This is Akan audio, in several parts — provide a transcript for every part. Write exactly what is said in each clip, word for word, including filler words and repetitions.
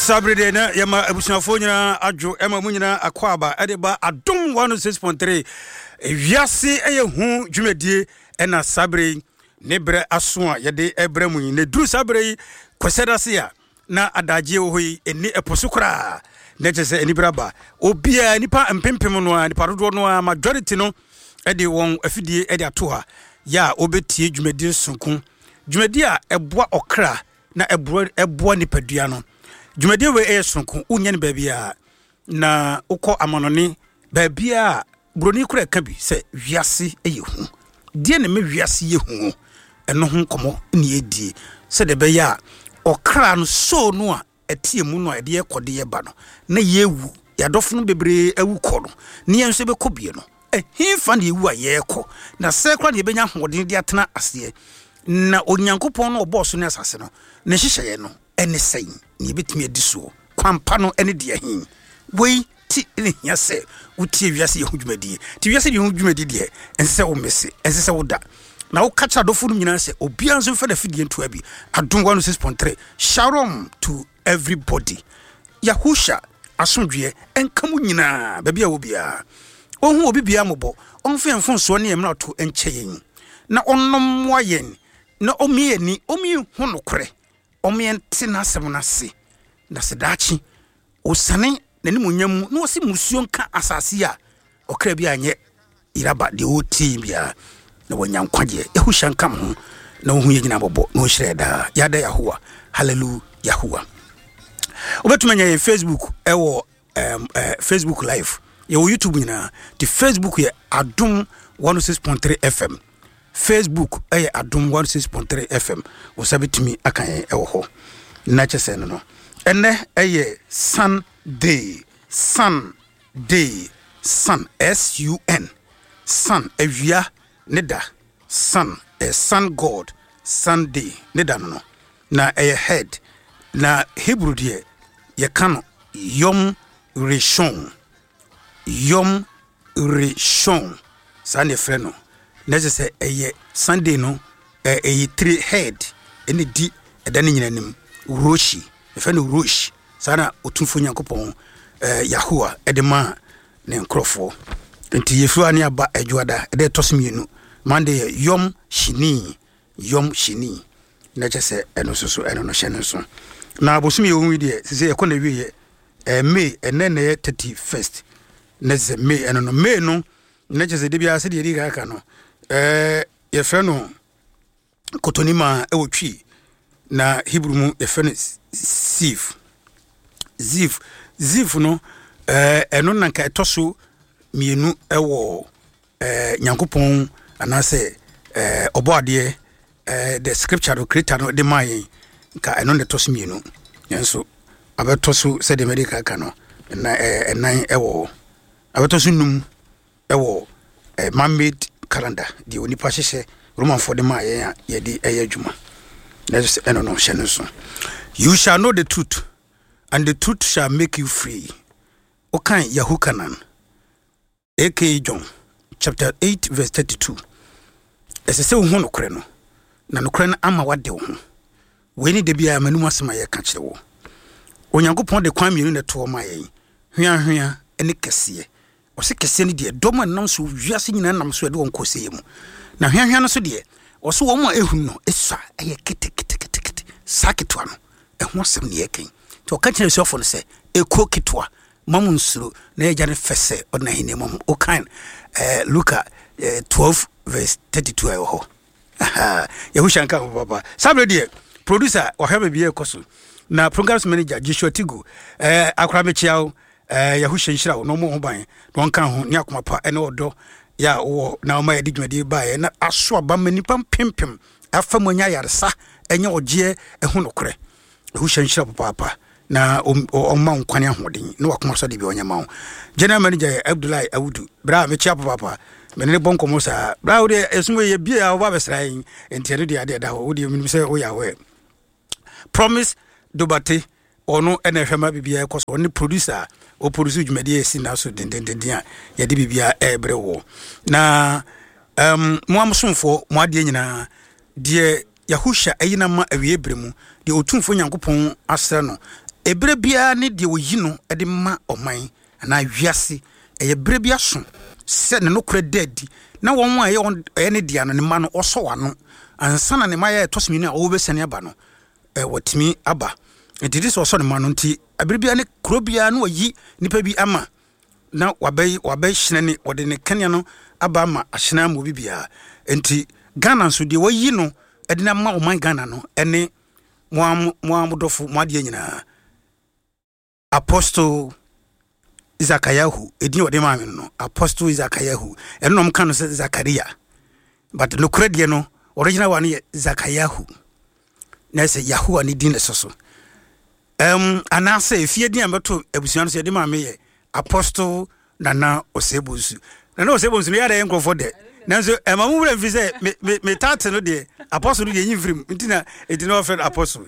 Sabride na yama abusafo nyina adwo ema mu nyina akwaba ade ba adom one oh six point three wiase eye hu dwumadie ena Sabre ne bre aso a yede ebre mu ne duru Sabre kwesedase a na adaje wo hoyi eni eposukra ne chese eni braba obia nipa mpempem no a nipa dodo no a majority no ede won afidie ede atoha ya obetie dwumadie sunkun dwumadie a eboa okra na eboa eboa nipadua no dwumadie we e sunkun unya ne babia na ukọ amanoni babia broni kura ka bi se wiase eye hu die ne me wiase ye hu eno hu komo ne edi se de be ya okra no so no a etie mu no ede ye kode ye ba no na ye wu ya dofo no bebre awu kọ no ne ye nso be kọ bie no eh himfa ne ewu a ye kọ na se kra ne be nya hoden de atena ase na onyankopon no oboso ne asase no ne hyehyeye no ene sei ne betimi adiso kwampa no ene de ahin wei ti ne hia se utie wiase ye hudwumadi ti wiase ye hudwumadi de ense wo mese ense se wo da na wo kacha dofo no nyina se obia nso fa da fidie nto abi adom one oh six point three shalom to everybody yahusha asondwe enkamu nyina babia wo bia ohun obi bia mobo onfe mfonso ne emna to encheyen na onnom wayen na omie ni omi hu nokore omie ntina semunase na sedachi osane na nimunyam na osi musuo nka asase a okra bia anye iraba de oti bia na wanya nkwaje ehu shankam ho na ohu yegina bobo na ohireda yada yahowa hallelujah yahowa obetumanya ye Facebook ewo um, uh, Facebook live ye YouTube nyina the Facebook ye adom one oh six point three F M Facebook ay adom one oh six point three F M osabetimi akan ewo ho na chese no no ene ay Sunday Sunday sun S U N sun awia neda sun a sun god Sunday neda no na ay head na Hebrew de ye kan yom rishon yom rishon sane freno nese se eye Sunday no eh eye three head ene di edane nyinanim roshi efe no roshi sana otumfo nyankopon eh yahowa edema ne nkrofo enti yefu ani aba adwoada ede tosmienu Monday yom shini yom shini nese se eno soso eno no hye so na abosumi ye won de se ye kona wiye eh May enene thirty-first nese May eno no May no nese se de bia se de ri ka no eh ye fe no kotonima e wotwi na Hebrew mu ye fe no Zif Zif Zif no eh eno nanka etoso mienu ewo eh nyankopon anase eh oboade eh the scripture no creator no de mai ka eno ne toso mienu yenso abetoso se de medical ka no na eh enan ewo abetoso num ewo eh man-made calendar di onipa hyehyɛ Roman for the ma ye ye di eye adwuma let's eno no hye no so you shall know the truth and the truth shall make you free okan Yahukanan aka John chapter eight verse thirty-two ese se hu nokore no na nokore no ama wade wo we ni de bia manum asema ye ka kire wo onyankopon de kwan mienu ne to ma ye hwia hwia ene kese ose kese ni de dom nam so wiase nyina nam so de won koseye mu na hwehwe no so de ose wo mo ehun no esa eye kete kete kete kete saketwa no ehun asem ne yeken to ka kire so fo se eko ketwa mamun suru na ye jare fese ona hine mom o kan eh Luka eh, twelve verse thirty-two ayo ho aha yehushanka baba Sabre de producer o hebe biye koso na programs manager Joshua Tigo eh akra mechiao eh yahusha nshira no mo ho ban no kan ho ni akoma pa ene odo ya wo na o ma yedi dwade bae na aso aba manipa pempem afa monya yaresa enye oje ehu nokore yahusha nshira papa na o ma nkwane ahoden na wakoma so de bi onya ma ho general manager Abdullahi Awudu bra mechia papa menene bonko mosa bra wo de esumwe ye bia wo ba besrai entiere de ade da wo de mi se wo ya we promise dobate ono ene hwema bibia ekoso oni producer o producer dwumadi esi na so dendenden a ye de bibia ebre wo na um mo amsomfo mo ade nyina de Yahusha ayina ma awie bremu de otumfo nyankopon asra no ebere bia ne de oyi no de ma oman na wiase eye bere bia so se ne no kura dadi na won wa ye ne dia no ne ma no oso wano ansa na ne ma ye tosimi ne a wo besane aba no e watimi aba enti so so ne ma no nti ebere bia ne kuro bia no oyi nipa bi ama na wabai wabai hyenani wode ne kanya no aba ma ahyena mo bibia enti Ghana so de wayi no ede na ma oman Ghana no ene mo mo amodofo mo ade nyina Apostle Zakayahu edin wode ma no Apostle Zakayahu eno nom kan no se Zakaria but no credit no original one ye Zakayahu na se Yahu ani din so so um anase fie din abeto abusuan so ede ma me ye Apostle Nana Osebusu Nana Osebusu no ya dey nkrofo de nanso emamu bra fi se me me tate no de Apostle no de nyimfrim ntina edi no friend Apostle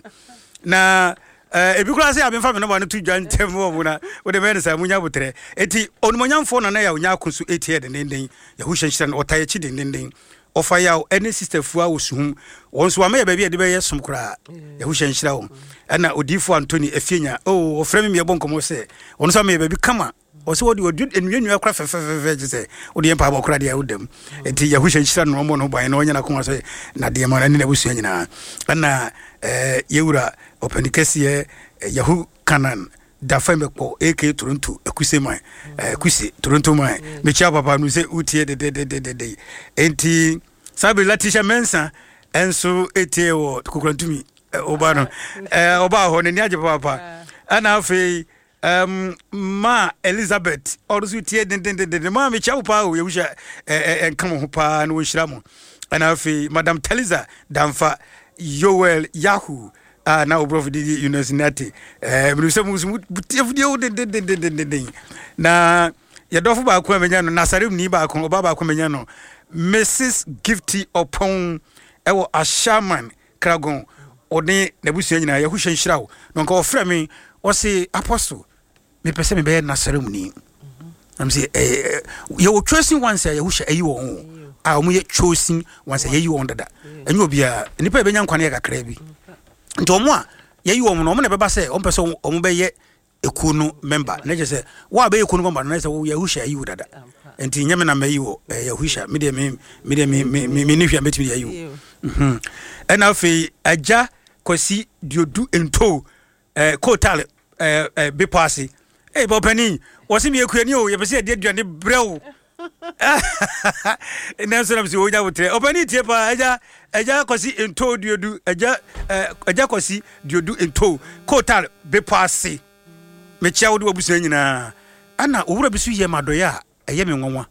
na eh ebi kura se abemfa me no ba no tu dwan tem wo na wo de be nsa munya botre eti onumonyamfo na na ya onya akoso etie de nenden ya hu hyenhyira no otaye chi de nenden ofa ya any sister fu a wosuhum wonso ama ya ba bi de be yesum kura ya hu hyenhyira wo ana odifo Anthony Efienya oh ofremi me bonkomo se wonso ama ya ba bi kama oso wodi wodi enwenu akra fefefefe gise wodi empa ba okra dia wodam enti ya hu hyenhyira no mo no ban na onya na ko so na de ma na ne busu nyina ana eh yewura openikese yahu kanan da fameko ak Toronto akuseman akusi Toronto man me chia papa no se utie de de de de de enti sabi Latisha Mensa enso etie wo kokrantumi oba no eh oba ho ne niaje papa ana afi um ma Elizabeth orzu tie de de de ma me chia papa o yewusha enkam ho pa no hira mo ana afi Madam Taliza Damfa Yoel Yahu ah na obro di university eh me se musu butifdio de de de de de na ya dofo ba ko amenya no Nasarem ni ba ko oba ba ko amenya no Missus Gifty Opon ewo Ashaman Kragon odi na busu nyina ya hu hyenhyira wo no nka ofra me o se Apostle me pese me be Nasarem ni am say eh ya wo choosing once ya hu hye ayi wo a omo ye choosing once ya yi wo ndada enyo bia nipa e benya nkwane ya kakra bi nti omo a ye yi omo no omo na beba se omo pese omo be ye ekunu member na je se wa be ekunu member na se wo ya hu hye ayi wo dada nti nyame na mayi wo ya hu hye me de me me de me me ni hwe betimi ya yi wo mhm ena afi aja Kwasi Diodu ento eh kotal eh eh be pass eh bopani wosi me ekuani o ye pese de aduane brew na so na so oja wotre opani tie pa aja aja Kwasi ento Diodu aja aja Kwasi Diodu ento kotal be pass me chia wo de obusu nyina ana owura bisu ye madoya eye me nwanwa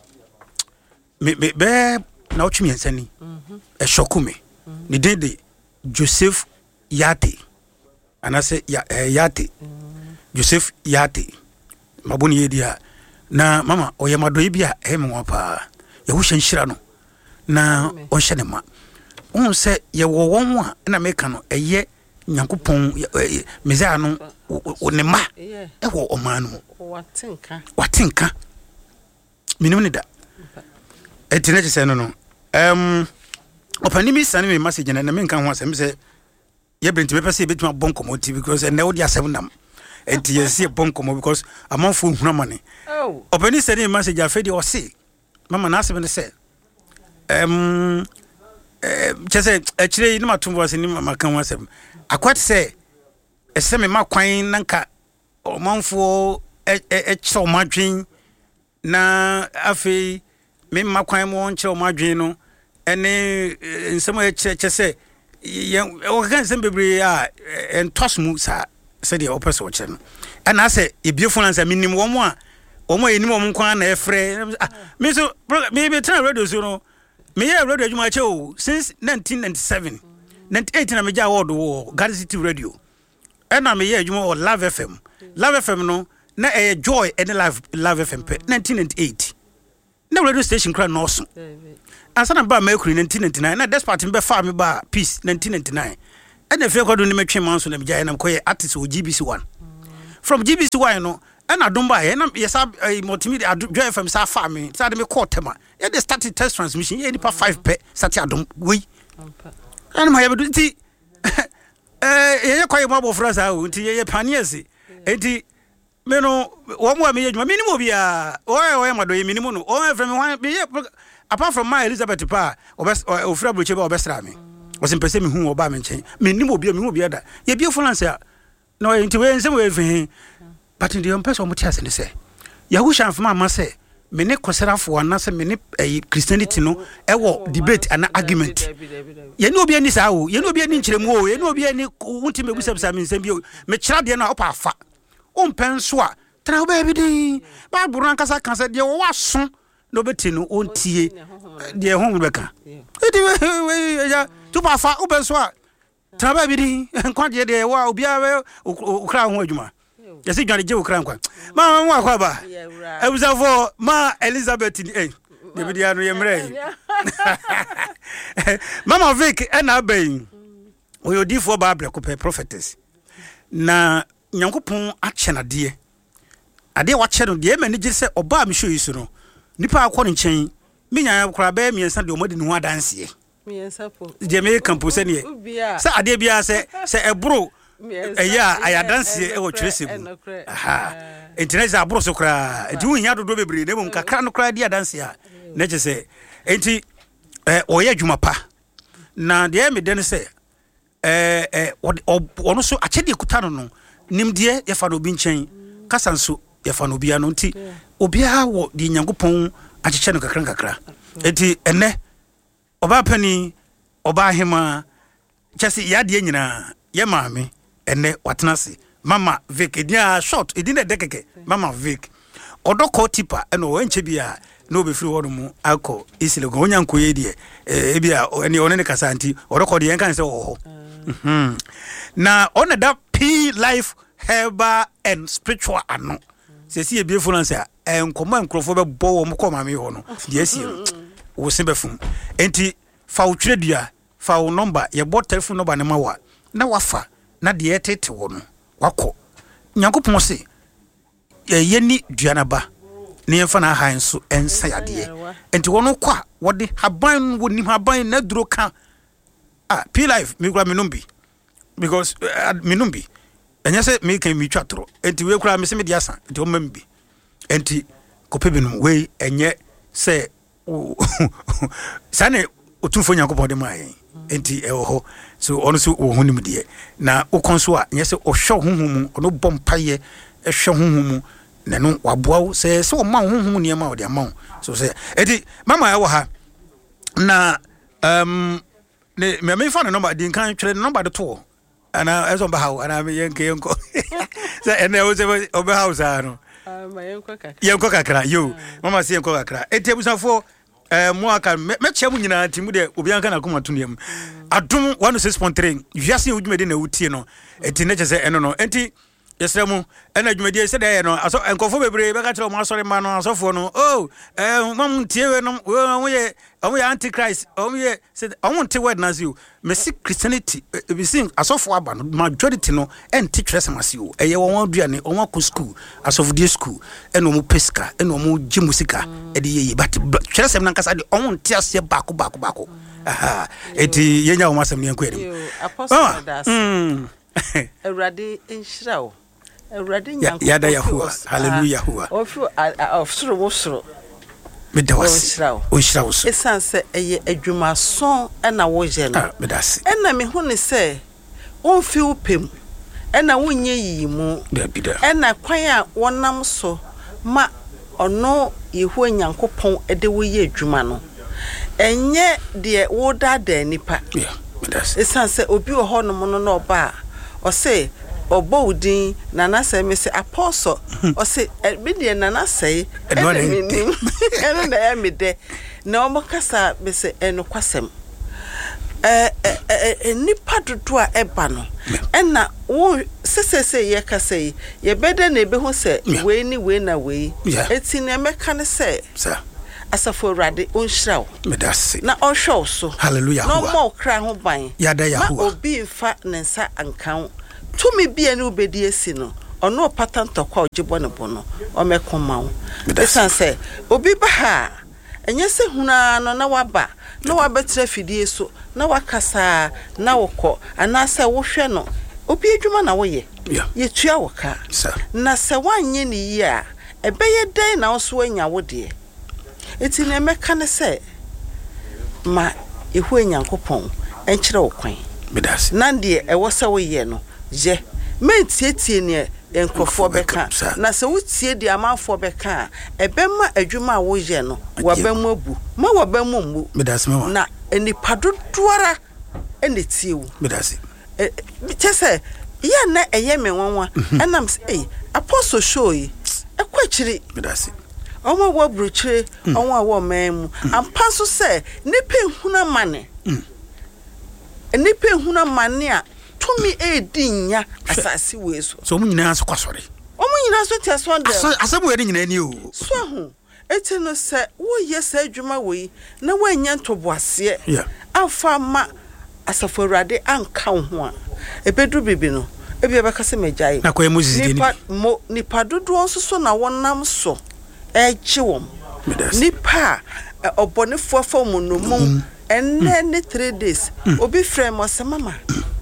me be na otwemi ensani e shokume ni dede Joseph Yate anase ya, eh, Yate Joseph Yate maboni yedia na mama oyamado bia ehme wapa ya hu hyenhyira no na o hye ne ma on se ye wo won a na meka no eye Nyankopon meza no o ne ma e wo o ma no watenka watenka minim ne da etine je se no no em opanimi sane me message na me nka ho asem se ye brenti me pese betuma bonkomo ti because and now dia seven nam enti ye see bonkomo because amanfo huna mane oh opani sane me message afedi o se mama na asem ne se em eh chese echire ni matumbo ase ni mama kan asem akwat se ese me makwan nanka amanfo e e chiro madwen na afei me makwan mo chiro madwen no ene nsemo e chese ye o kan sem bebre a entos mu sa se de opeso che no ana se e biefo na se minim wo mo a wo mo enim wo nkwan na efre me so me be try radio so no me ye radio adwuma che o since nineteen ninety-seven ninety-eight na me ja award wo Garden City Radio ana me ye adwuma o Love F M Love F M no na e joy any live Love F M pe nineteen ninety-eight na radio station kra no so asana ba Mercury nineteen ninety-nine na despite me fa me ba Peace nineteen ninety-nine and the fake do ni metwe manso na meja na koye artist o G B C one from G B C one no and adumba e na yesa multimedia Joy F M sa fa me sa de me call tema e dey start test transmission e nipa five pe start adum we and my ever do ti eh ye kwa yemo abofra sa o nti ye paniese enti me no wo mo me yedwuma minimo bia o o ye mado ye minimo no o from me apart from my Elizabeth pa obes ofra broche ba obesra me o se pese me hu oba me nchen minimo bia minimo bia da ye bia fulance a no enti we nsem we fi but ndi on person mo ti asene se yahusha mfama ma se me ne kosarafo na se me ne Christianity no e wo debate and argument ye ne obi ani sa wo ye ne obi ani nkyeremu wo ye ne obi ani wonti megusabisa me nsem bi me kyra de na opa afa o mpenso a tra wo ba bi din ba buru ankasa kansa de wo waso no beti no ontie de ho beka edi we ya tu pa afa o benso a tra ba bi din nkwa de de wo obi a okra ho adwuma yesi dwane je okra nkwa ma ma akwa ba ebusa for ma Elizabeth eh de bi dia no ye mre Mama Vic ena ben oyodi for Bible ko prophetess na Nyankopon achenade ade wa che no de mani gye se oba me hwe yisu no nipa akọ nchen me nya kora ba miensa de omodi ne ho adanse miensa po de me kampo se ne se ade bia se se ebro eya ayadanse e wo twese bu aha internet abro so kora enti hu nya dodo bebre ne mum kakra no kora de adanse a ne gye se enti eh oye adwuma pa na de me de ne se eh eh ono so achede kuta no no nimdie ye fa no bi nchen kasanso ye fa no bia no nti obia wo di Nyankopon acheche no kakra kakra enti ene oba pani oba hema chese yade nyina ye maame ene watenase Mama Vic edia short edina dekeke Mama Vic odoko tipa eno wenche bia no be free wodo mu akọ isile go onyanko ye die e bia ene one ne kasanti odoko de yenkan se wo ho mhm na on that P life herbal and spiritual ano se si e beautiful answer enkomo enkrofo be bo wo mko mame ho no de asie wo se be fum enti fa wo tredua fa wo number ye bo telephone number ne mawa na wafa na de etete wo no wako Nyankopon se ye ni duana ba ne yemfa na han so ensa yade enti wo no kwa wo de haban wo ni haban na duro ka ah P life mi kura minumbi because uh, minumbi enya se me kan mi twatro enti we kura me se me dia san enti o mambi enti kopebinum we enye se sane otumfo Nyankopon de mai enti e ho so ono so wo honim de na o konso a nye se o hwe honhom ono bompaye e hwe honhom na no waboa se se o ma honhom ne ma o de ma so se enti mama ya wo ha na um ne me me fa no number din kan twere number de to ana ezo ba hawo ana me yenke yenko se ene o se o ba hawo sa no ah ma yenko kakra yenko kakra yo mama se yenko kakra enti abusafo eh mo aka me chiamu nyina timu de obi anka na koma tuniem adum one oh six point three wiase udwumede na wutie no enti ne chese eno no enti yesremu ena adwumede se de no aso enkofo bebre be ka kire mo asore ma no asofo no oh eh mam tie we no wo ye omo ye antichrist omo ye se omo tie word na ziu me si Christianity be sing asofo aba no majority no enti twese mase o eye won aduane omo ko school asofo die school eno mo pesca eno mo gimusika e de ye but twese na nkasa de omo tie ase bako bako bako aha eti yenya o masem ne enko edim apostle das Ewrade enhyirawo Ewrade Nyankopon yada Yahuwa hallelujah Yahuwa ofu ofsoro wosoro medawasi onhyirawo so esanse eye adwuma son na wo je no medasi ena me hu ne se onfi upem ena wonye yimu ena kwan a wonam so ma ono Yehu Nyankopon ede wo ye adwuma no enye de wo dada nipa yeah medasi esanse obi wo ho no no no ba o say obo udin nana say me say apostle o say be de nana say eno na ya me de na o makasa be say eno kwasem eh eh nipa dodo a eba no ena wo sesese ye ka say ye bede na ebe hu say we ni we na we eti na meka ne say sir asafo rade onhyirawo medasi na ohwe so hallelujah no mo kra ho ban yada Yahuwa obi mfa nensa ankan tumi bia ne obedi esi no ono patent kwa ojibo ne bo no o mekoma wo esan se obi ba ha enye se huna no na waba na wabetra fidie so na wakasa na wokọ anase wo hwe no obi adwuma na wo ye ye tua wo ka na se wanye ni yi a ebeye den na wo so anya wo de eti na emeka ne se ma ehu enyankopon enkyere wo kwan bedas na de e wo se wo ye no je mentietie ne enkofo beka na se wutie di amanfo beka ebema adwuma wo ye no wabemu abu ma wabemu mu bedas me na enipa dodoara ene tiewu bedas eh chese ya na eye me wanwa enam say apostle show yi ekwachiri bedas omo wo bruchire onwa wo memu ampa so se nipa huna mane nipa huna mane a tumi edinya asasi weso so mu nyina so kwasore omo nyina so tia so ndem asemu ye nyina ni o so hu eti no se wo yesa adwuma we na wanya ntoboase yeah afa ma asafo awurade anka ho a ebedu bibi no ebi ebekase megyae na kwa Moses ni mo ni padodo onso so na wonam so eche wom nipa obonefo afa mu no mu enne ne three days obi frame o se mama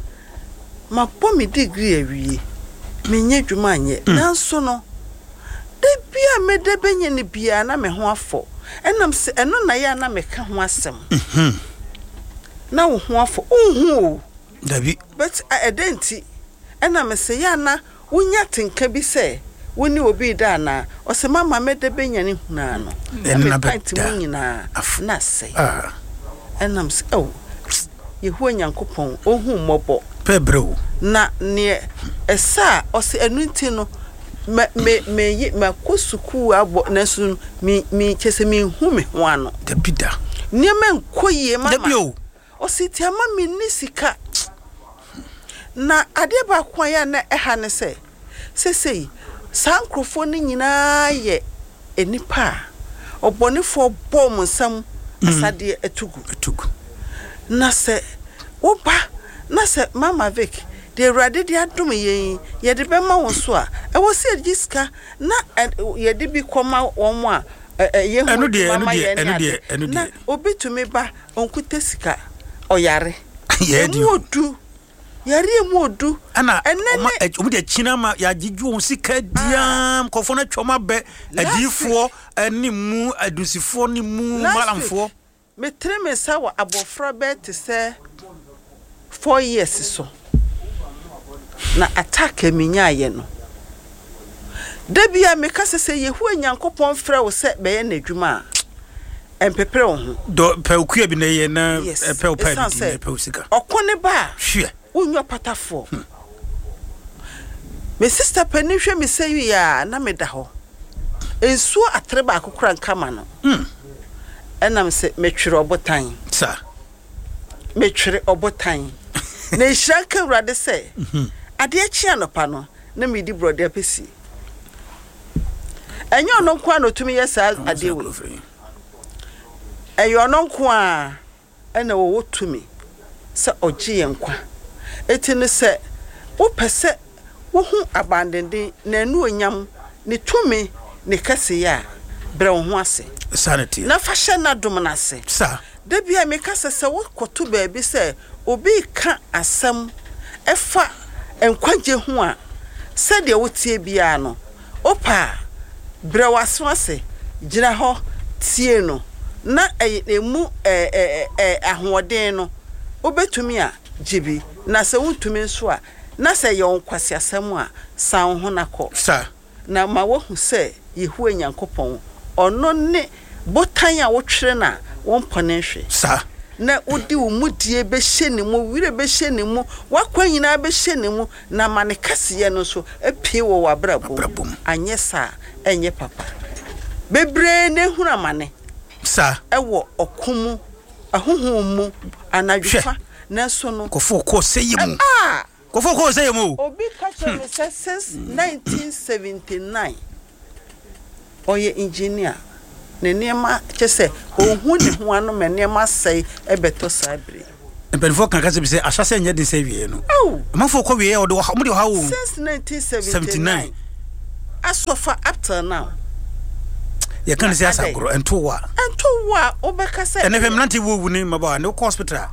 ma po mi degree awie menye dwuma anye nanso no de bia me de benye ne bia na me ho afo enam se eno na ya na me ka ho asem mhm na wo ho afo ohu dabi but identity enam se ya na wonya tenka bi se woni obi da na o se mama me de benye ne huna no enna beti mu nyina na se ah enam se oh yehu nyankopon ohu mobo pebro na ne esa o se enunti no me me me ma kosuku abo nasu mi mi chese mi hu me ho ano dabida niema nkoyie mama dabio o si ti ama mi ni sika na ade ba kwa ya na eha ne se sesei sankrofo ni nyina ye enipa obonefo bom nsam asade etugu etugu na se oba na se mama Vic de rade de adom yen ye de bema won so a e wo se register na ye de bi koma won a ye hu enu de enu de enu de enu de na obi tumi ba onkuta sika oyare ye di odu yare mu odu ana omu de china ma ya giju on sika diam kofo na twoma be adifo ani mu adusifo ni mu malamfo me treme sa wa abofra be te se four years so na attack eminya ye no debia me kase se yehu anyankopon frɛ wo se be ye na adwuma empepere wo ho do pe okua bi na ye na pe o pa di pe sika okone ba hwe unyo patafo me sister pani hwe me se wi ya na me da ho ensu atre ba akokora nkama no hm enam se metwere obotan sa metwere obotan na ihranka wrade se ade achi anopa no na me di brother pesi enyo no kwa no tumi yesa ade we eyo no kwa ena wo wotumi se ogie yenkwa eti ne se wo pese wo hu abandende na enu onyam ne tumi ne kase ya bre wo ho ase sanity na fashion na dum na ase sa de bia me kase se wo koto ba bi se obi ka asem efa enkwaje ho a se de wo tie bia no opa bre waso ase gira ho tie no na emu eh eh eh ahoden no obetumi a jibi na se wuntumi nso a na se ye onkwase asem a san ho na ko sa na ma wo hu se yehu anyankopon ono ne botan a wo twere na won pone hwe sa na odi wo mudie be hye ne mu wire be hye ne mu wakwa nyina be hye ne mu na mane kaseye no so apie wo wabrabo anye sa enye papa bebre ne huna mane sa ewo okomu ahohom mu anadwefa na so no kofo ko seyemu ah kofo ko seyemu obi catch me since nineteen seventy-nine oye engineer ne niema chese ohun ne ho ano me niema sei ebeto sabre Benfo kan kase bi se asase nya de se wie no mafo ko wie o de mo de ha wo since nineteen seventy-nine asofa up till now ye kan say asagro ento wa ento wa obeka say ene fem nanti wo wu ni maba ne hospital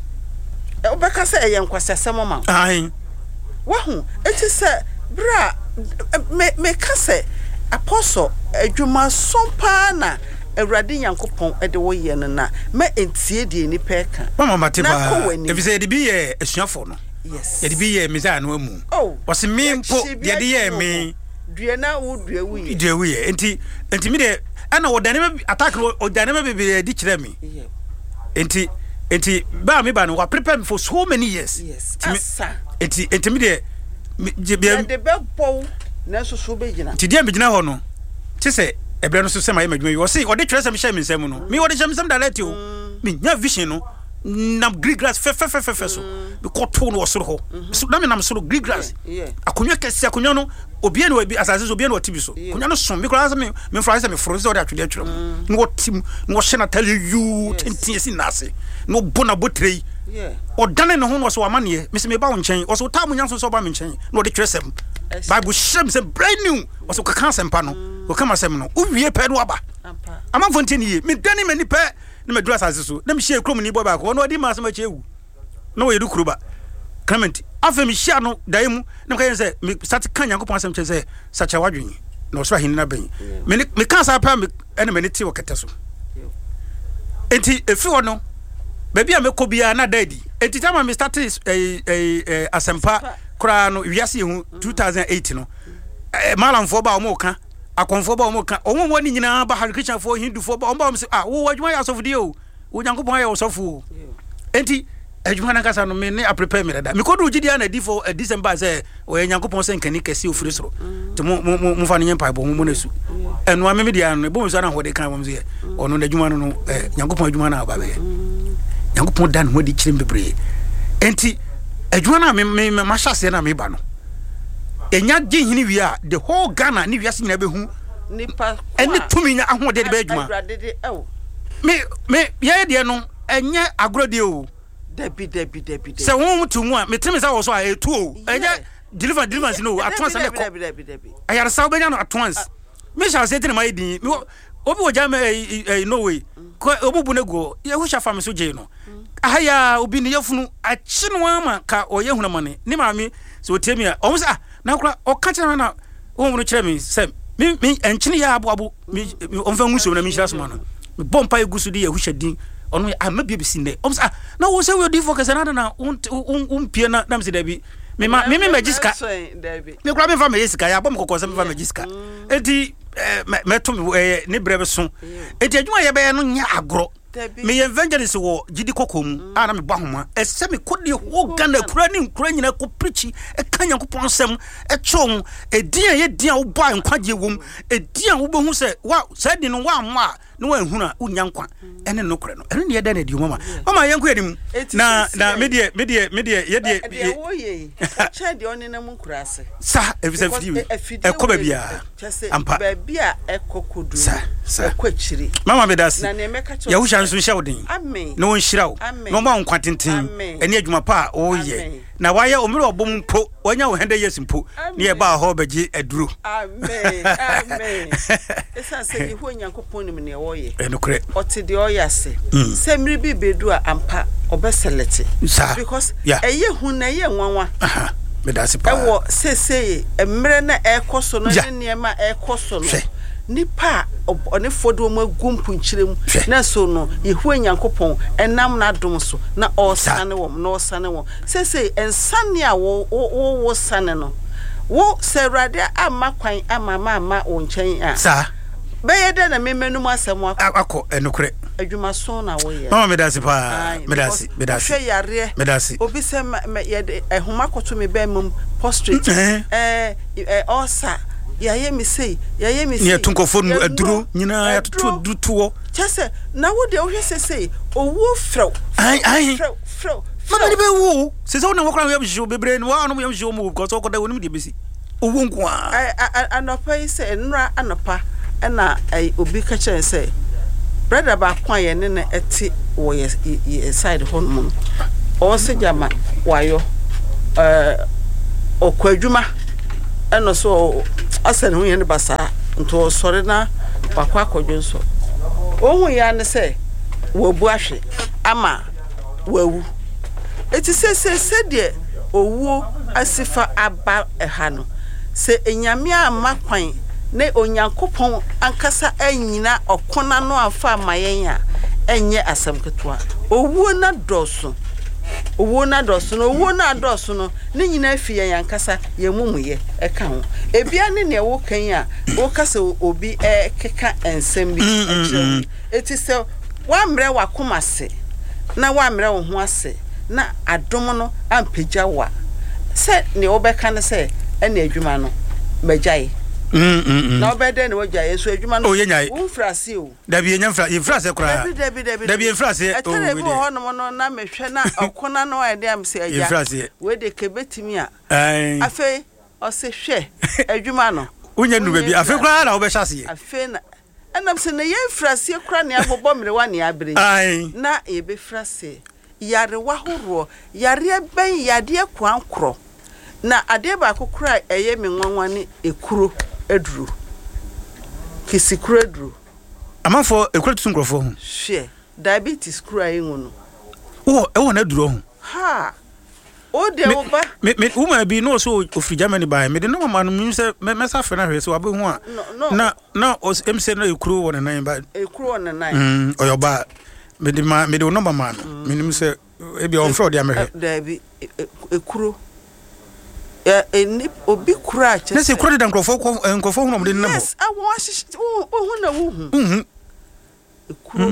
obeka say ye nkwasasem ma ai wa hu eti say bra me me ka say apostle adwuma sompa na Awurade Nyankopɔn ede wo ye no na ma entie die ni peka mama matiba if say de bi ye asuafo no yes ye de bi ye meza no amu oh o se me mpo de de ye me due na wo due wu ye due wu ye enti enti me de ana wo dane me attack wo dane me be di kire me enti enti ba me ba no wa prepare me for so many years yes asa enti enti me de de be bo na so so be gina ti dia be gina ho no ti se ebre no so se ma ye madwuma wo se o de twere se me share me nsam no me wo de share me nsam direct o me nya vision no nam green grass fe fe fe fe so be ko to no soro ho so na me nam soro green grass akonwa kese akonwa no obi ene obi asase so obi ene otibi so akonwa no so me kura se me me fra se me fro se o de atwede atwere no wo tim no hye na tell you tentin esi na ase no bona botrei yeah o dane no ho no so amane me se me ba wo nchen o so ta mo nyanso so ba me nchen no de twere sem Bible shem se brand new o so ka kan sem pa no o kama sem no o wie pe no aba ama fontini ye me dane mani pe na medura asase so na me hye krom ni bo ba ko no di ma asema chewu na wo yedu kuruba Clement afa me hye no dai mu na ka yen se me start kan Yankopon asem che se sacha wadwen na o so hin na ben me me kan sa pa me ene me ne ti wo kete so enti efi wo no baby a me ko bia na daddy enti tama me start eh eh asempa kura no wiase hu two thousand eight no malamfo ba o mo ka akonfo ba o mo ka o mo woni nyina ba Christian fo Hindu fo ba o ba ah wo adwuma ya sofu de o wo Nyankopon ya sofu enti adwuma na kasa no me ne prepare me da me ko do gidia na di for December say o Nyankopon se nkani kase o firi soro te mo mo fa ne nyempa bo mo na su eno a me me dia no bo mo so na ho de kan mo se ono na adwuma no Nyankopon adwuma na ba be Nyankopon dan ho di kirim bebre enti adwuma na me me ma hyase na me ba no enya gye hini wi a the whole Ghana ni wiase nyina be hu nipa eni tumi nya ahode de be adwuma me me ye de no enye agrode o debi debi debi se won tumu a me temi sa wo so a etu o enye deliver deliver no atwans na ko ayar sa obenya no atwans me sha se tini mai din me obi wo jama eh no way ko obubu ne go ye hu sha fam so je no ahaya obi ne yefunu a chinu ama ka oye hunamane ni maami so temi a o sa na kura o ka chana na o mu no kire mi se mi mi enchini ya abo abo mi o fa nguso na mi hira so no mi bompa egusu di ye hu shadin onu ama bia bisi ne o sa na wo se we di focus na na um pie na na mi se da bi mi ma mi mi magiska mi kura mi fa magiska ya bom kokko se mi fa magiska enti meto ne brebe so enti adwuma ye be no nya agro me evangelist wo gidi kokom ana me bahoma ese me kodi ho Ghana kura ni kura nyina ko preach e kan Yankopon sem e chom e dia ye dia wo ba nkwaje wom e dia wo behu se wa sa di no wa ma no wa huna unya nkwa ene no kura no ene ne da na di mama mama yanku edim na na media media media ye de wo ye cha de oni na mun kura ase sa e bisa fidi e ko ba bia ampa ba bia e kokodu sa sa ko chiri mama me das na ne meka cho ya wo shan so shawdin amen no nshirawo no ma nkwa tenten ene adwuma pa o ye na waya omere obom mpo wanya wo hende yes mpo ne ye ba ho baji aduro amen amen esa se ni ho Nyankopon ni ne wo ye eno kre oti de o yase se mri bi bedu a ampa obeselete because eye hu na ye nwanwa aha me das pa ewo se se emre na ekoso no ne niema ekoso no nipa oni fodo mo gumpu nchirem na so no yehu Nyankopon enam na dom so na osane wo na osane wo se se ensane a wo wo wo sane no wo se rade ama kwan ama mama wo nchen a sa beye de na memenu mu asem akọ enukure adwuma so na wo ye mama me dasi pa me dasi me dasi hwe yare me dasi obi se ye de ehuma koto me be mum prostrate eh eh osa ya ye mi sei ya ye mi sei ne tunkofo nu aduro nyina ya tutu dutuo chese na wo de wo hwe sesei owo frew ai ai frew frew mama ni be wo sese na wo kra yam hwe bebre no wa no yam hwe mu ko so ko da woni de besi owo nko a anopa yi se nra anopa na ai obi ka chen se brother ba kwa ye ne na eti wo ye side ho no o se jama wayo eh okwadwuma eno so asan hu ye ne basa nto sore na wakwa akodwo so ohun ya ne se wo bu ahwe ama wawu eti se se se de owu asifa aba eha no se enyame ama kwan ne onyankopon ankasa anyina okona no afa amayen a enye asem ketoa owu na doso owu na doso no owu na doso no ne nyina afi yan ankasa yemumuye eka ho ebia ne ne wo kan a wo kasa obi e keka ensem bi eti se wa mre wakoma se na wa mre wo ho ase na adom no ampagya wa se ne obeka ne se ene adwuma no magyae mm mm na obede ne wagyae so adwuma no wo mfrase o da bi enya mfra mfrase kora dabi dabi dabi da bi mfrase o we de ho no no na mehwe na okona no ade am se agya mfrase we de kebetimi a ai afi o se hwe adwuma no unya nu baby afi kora na obehase afi na enam se ne ye mfrase kora ne abobọ mre wa ne abere na e be frase yare wahoro yare ben yade kwankro na ade ba kokora eye me nwanwane ekuro eduru kisikuro eduru amafo ekuro tutun krofo hu hwe diabetes kura enwu no wo e wo na duro hu ha o de oba me me uma bi no so ofri Germany ba me de no mama no mi se me sa fe na hwe so abe hu a na na o emse no ekuro wo na nan ba ekuro na nan mm oyoba me de ma me de no mama no me nim se e bi on fro de amehwe dabi ekuro ya eni obi kura che na se kura de nkrofo nkrofo hu no mo de namo yes awo ahye o hu na wo hu mhm ekuro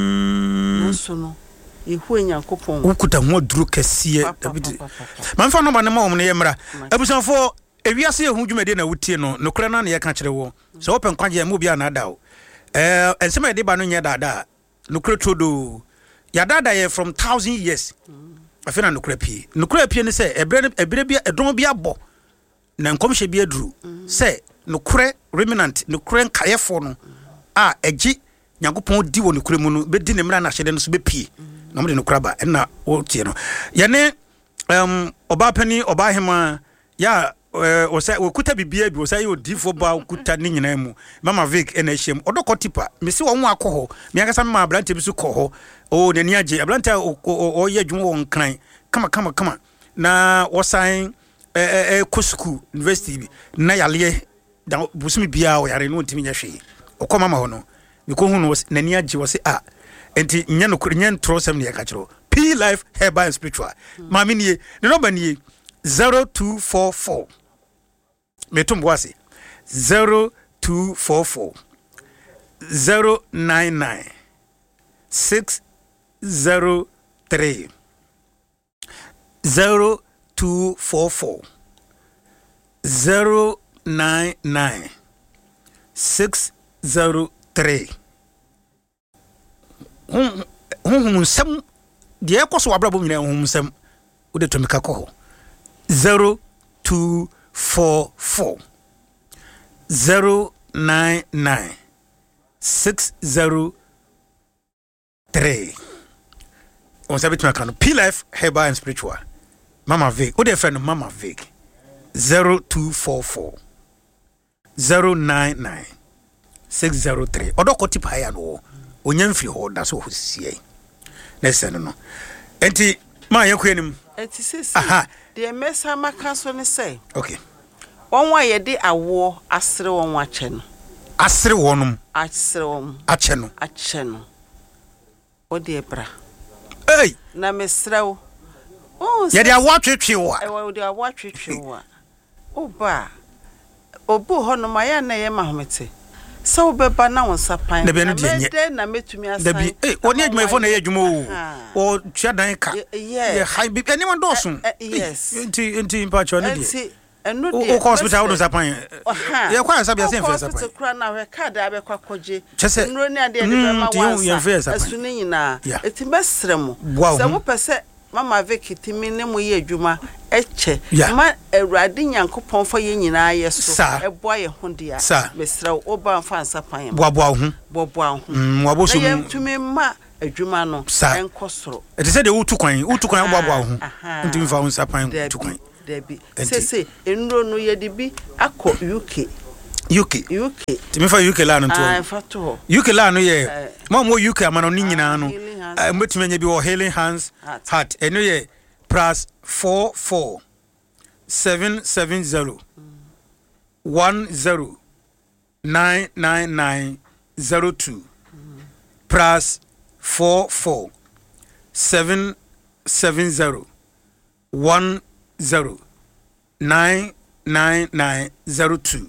nso no yehu enyankopon ukuta ho duru kese david manfa no ba ne ma wo ne yemra abusanfo ewiase ehu dwumade na wutie no nokura na ne yeka kire wo so open kwaje mu bia na ada wo eh ensema de ba no nya dada nokura todo ya dada ye from thousand years afena nokura pie nokura pie ne se ebre ebre bia edon bia bo na nkomhye bia duru se nokura remnant nokura nkayefo no a egi nyankopon di wo nokura mu no be di ne mra na hyede no so be pie na mo de nokura ba na wo tie no ye ne um oba pani oba hema ya o say o kuta bibia bi o say o difo ba kuta ni nyina mu mama Vic ena hiem odoko tipa me se wo ho akoho me akasa mama ablante bi su koho o nani age ablante o ye dwum won kran kama kama kama na wo sign eh eh kosuku university bi na yale da busumi bia o yare no ntimi nya hwe o koma mama ho no me ko hu no nani age wo se a enti nya no nya ntrosem ne ka kiro P life herbal and spiritual mama nie ne no ba nie zero two four four metum wasi zero two four four zero nine nine six zero three zero two four four zero nine nine six zero three hum hum sam de ekoso abrabo nyina hum sam ode tomika ko zero two four four zero nine nine six zero three. On sabi to makano P life herbal and spiritual. Mama Vic, o de friend Mama Vic. zero two four four zero nine nine six zero three. Odo ko tip haya no. Onyamfi ho da so hosie. Na se no no. Enti ma yakwenim. Enti sisi. Aha. The mesa maka so ne say. Okay. Wonwa ye de awo asre wonwa che no. Asre wonum. Asre won. Ache no. Ache no. O de bra. Hey. Na mesrawo. Oh. Ye de awo twetwe wo. E wo de awo twetwe wo. O ba. Obu ho no ma ya na ye mahomete. So beba na won sapan. Na be no de nye. Na metumi asan. Da bi eh oni adwuma fo na ye adwuma o. O twa dan ka. Ye high bi anyone dosun. Yes. Enti enti mpacho na de. Enu de. O hospital no sapan. Ye kwa sabia se mfa sapan. Hospital kura na we card abekwa koje. Chese. Nro ni ade de be ma wansa. Asu ni nyina. Eti mesrem. Se wo pese Mama Vic timi ne mo ye adwuma eche ma awurade nyankopon fa ye nyina ye so eboa ye ho dia mesra oba mfa nsapan boaboa ho boaboa ho mm waboso mu tumi ma adwuma no enkosoro e te se de utu kwan utu kwan boaboa ho ntimi fa nsapan utu kwan debi se se enro no ye de bi akọ U K U K U K timi fa U K la no to ah fa to U K la no ye ma mo U K amano ni nyina no mbetumi nya bi wo Healing Hands Heart eno ye plus four four seven seven zero one zero nine nine nine zero two plus four four seven seven zero one zero nine nine nine zero two.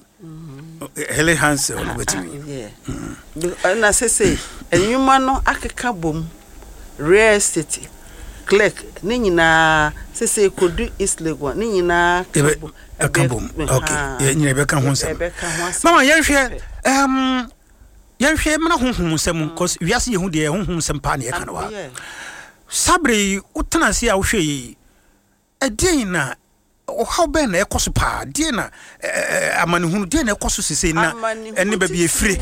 Hele Hands on between. Yeah. Na say say enyuma no akeka bom real estate clerk ni nyina say say kodu East Lagos ni nyina ka bom. Okay. Ye nyina be ka ho nsem. Mama yenhwe um yenhwe mena honhom nsem cause wiase ye hu de honhom nsem pa na ye kana wa. Sabre utana se a wo hwe edin na o how ben na ekoso pa die na amanehunu die na ekoso sese na ene ba bi efire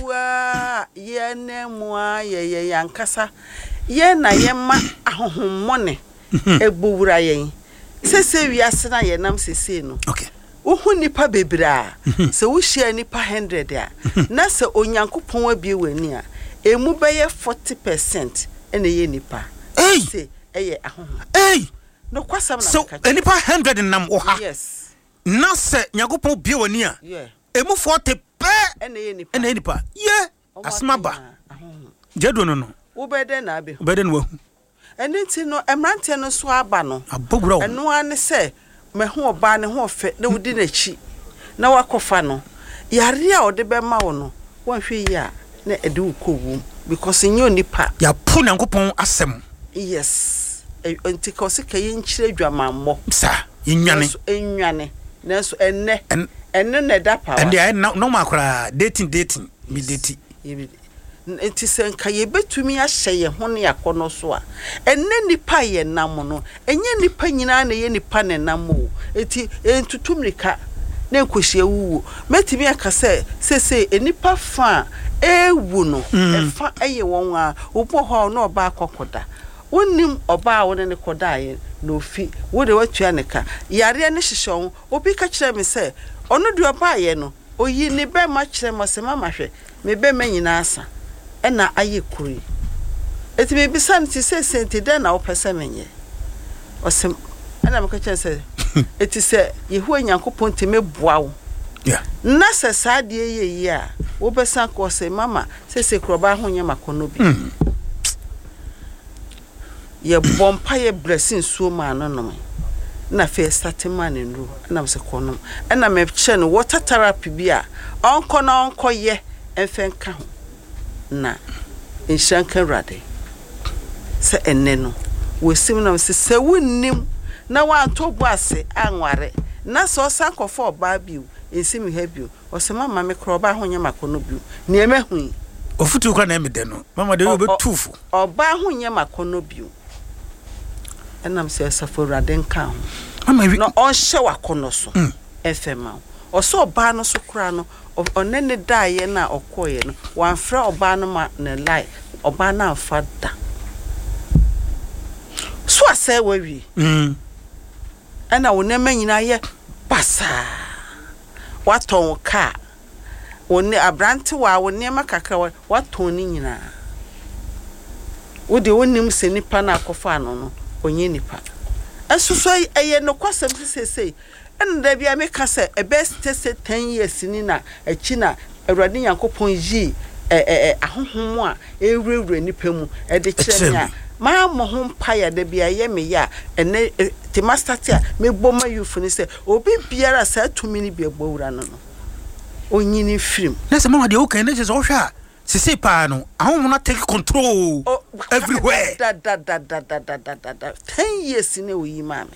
ye na mu a ye ye yankasa ye na ye ma ahohommone egbowura yen sese wiase na ye nam sese no okay uhu nipa bebra se wo hia nipa one hundred a na se onyankopon abie wani a emu be ye forty percent ene ye nipa eh eye ahohom eh no kwasam na so enipa one hundred nam oha yes na se nyagopon bie wani a yeah emu forty pe ene ye nipa ene ye nipa ye asmaba jedo no no wo bede na abe wo bede no wahu ene nti no emrante no so aba no abogura wo eno ane se me ho oba ne ho fe na wudi na chi na wakofa no yare a ode be ma wo no wonhwe yi a na ede wo kowum because nyo nipa ya pu nyankopon asem yes enti kosi kayi nchire dwamammo sa yenwane enwane nanso enne enne na da power and I no makura dating dating me dating enti senka ye betumi ahye ye ho ne yakono so a enne nipa ye nam no enye nipa nyina na ye nipa ne nam o enti entutumrika na enkohie wuwo metimi aka se sese enipa fa ewu no efa eye won a obo ho na oba akokoda wonim oba won ne kodae no fi wo de watua ne ka yare ne hyehye obi ka kire me se ono de oba ye no oyi ne be ma kire mo se mama hwe me be manyina asa e na aye kuri eti me bisa nti se senti de na wo pese menye osem ana me ka kire se eti se yehu anyankopon ti me boa wo yeah na se saade ye yi a wo besa ko se mama se se kroba ho nya makono bi ye bompa ye blessing so ma no no na fe start man nru na mse kono na me che no water therapy bi a onko na onko ye enfen ka ho na inshanka rade se enne no we sim na se se wonnim na wa to bo ase anware na so sankofo oba biu ensim ha biu o se mama me kroba ho nya makono biu ne emahu ofutu kwa na emede no mama de obe tufu oba ho nya makono biu enam se safo raden kan mama wi no on hye wakono so efema o so oba no so kura no onene daaye na okoye no wan fra oba no ma na lai oba na afada so ase wawi mm ana wonema nyina ye pasa waton ka woni abrante wa woni makaka waton ni nyina wodi wonim se nipa na akofa no no onye nipa asuso eye no kwasem sesei en da bia me ka se e best say ten years ni na achi na awrade yankopon yi eh eh ahohomo a ewrewre nipa mu e de kire me a ma mo ho mpa ya da bia ye me ya ene ti master tia me boma youth ni se obi biara sa tumi ni bia gbowura no no onyini film na se mama de o kan na se so hwa sisi pa no ahom na take control oh, everywhere da da da da da da da da ten years ni oyi mame